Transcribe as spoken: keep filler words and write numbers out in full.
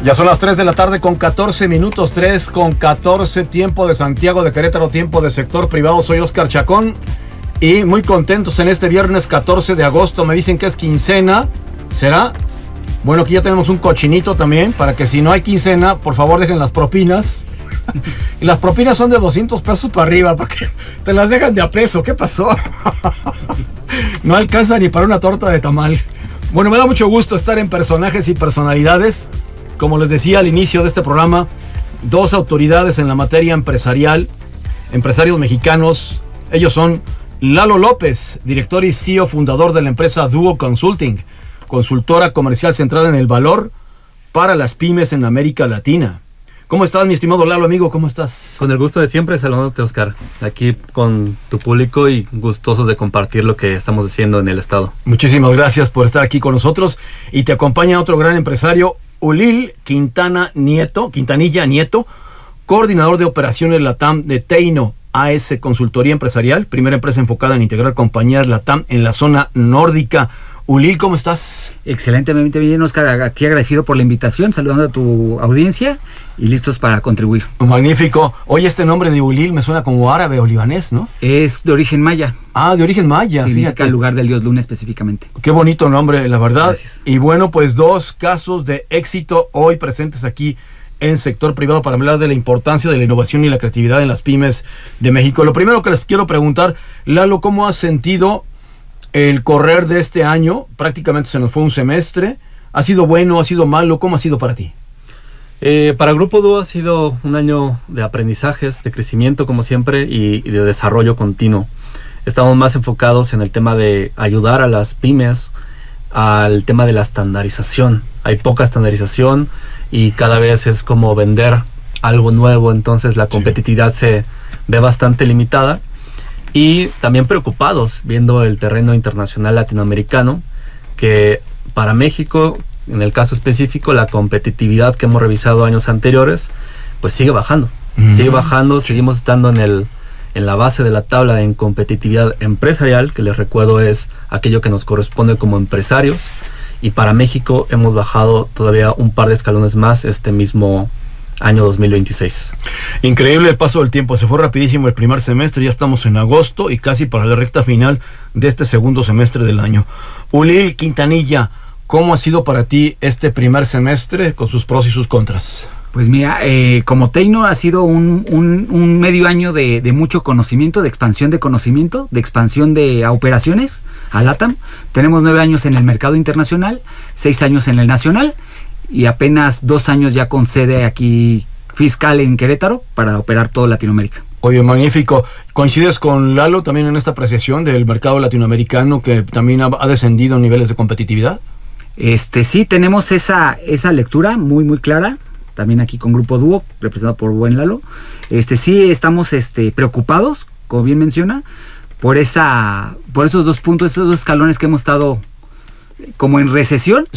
Ya son las tres de la tarde con catorce minutos, tres con catorce, tiempo de Santiago de Querétaro, tiempo de sector privado. Soy Oscar Chacón y muy contentos en este viernes catorce de agosto. Me dicen que es quincena, ¿será? Bueno, aquí ya tenemos un cochinito también, para que si no hay quincena, por favor dejen las propinas. Y las propinas son de doscientos pesos para arriba, porque te las dejan de a peso. ¿Qué pasó? No alcanza ni para una torta de tamal. Bueno, me da mucho gusto estar en Personajes y Personalidades. Como les decía al inicio de este programa, dos autoridades en la materia empresarial, empresarios mexicanos. Ellos son Lalo López, director y C E O fundador de la empresa Duo Consulting, consultora comercial centrada en el valor para las pymes en América Latina. ¿Cómo estás, mi estimado Lalo, amigo? ¿Cómo estás? Con el gusto de siempre, saludándote, Oscar, aquí con tu público y gustosos de compartir lo que estamos haciendo en el estado. Muchísimas gracias por estar aquí con nosotros. Y te acompaña otro gran empresario, Ulil Quintana Nieto, Quintanilla Nieto, coordinador de operaciones LATAM de Teino A S Consultoría Empresarial, primera empresa enfocada en integrar compañías LATAM en la zona nórdica. Ulil, ¿cómo estás? Excelentemente bien, Oscar, aquí agradecido por la invitación, saludando a tu audiencia y listos para contribuir. Magnífico. Oye, este nombre de Ulil me suena como árabe o libanés, ¿no? Es de origen maya. Ah, de origen maya, Significa fíjate. el lugar del dios Luna específicamente. Qué bonito nombre, la verdad. Gracias. Y bueno, pues dos casos de éxito hoy presentes aquí en sector privado para hablar de la importancia de la innovación y la creatividad en las pymes de México. Lo primero que les quiero preguntar, Lalo, ¿cómo has sentido el correr de este año? Prácticamente se nos fue un semestre. ¿Ha sido bueno? ¿Ha sido malo? ¿Cómo ha sido para ti? Eh, para Grupo Duo ha sido un año de aprendizajes, de crecimiento como siempre y, y de desarrollo continuo. Estamos más enfocados en el tema de ayudar a las pymes al tema de la estandarización. Hay poca estandarización y cada vez es como vender algo nuevo, entonces la competitividad sí. se ve bastante limitada. Y también preocupados viendo el terreno internacional latinoamericano, que para México, en el caso específico, la competitividad que hemos revisado años anteriores, pues sigue bajando. Mm. Sigue bajando, seguimos estando en el en la base de la tabla en competitividad empresarial, que les recuerdo es aquello que nos corresponde como empresarios. Y para México hemos bajado todavía un par de escalones más este mismo año dos mil veintiséis. Increíble el paso del tiempo, se fue rapidísimo el primer semestre, ya estamos en agosto y casi para la recta final de este segundo semestre del año. Ulil Quintanilla, ¿cómo ha sido para ti este primer semestre con sus pros y sus contras? Pues mira, eh, como Teino ha sido un, un, un medio año de, de mucho conocimiento, de expansión de conocimiento, de expansión de a operaciones a LATAM. Tenemos nueve años en el mercado internacional, seis años en el nacional y apenas dos años ya con sede aquí fiscal en Querétaro para operar todo Latinoamérica. Oye, magnífico. ¿Coincides con Lalo también en esta apreciación del mercado latinoamericano que también ha, ha descendido en niveles de competitividad? Este sí, tenemos esa, esa lectura muy muy clara, también aquí con Grupo Duo, representado por buen Lalo. Este sí estamos este, preocupados, como bien menciona, por esa, por esos dos puntos, esos dos escalones que hemos estado como en recesión.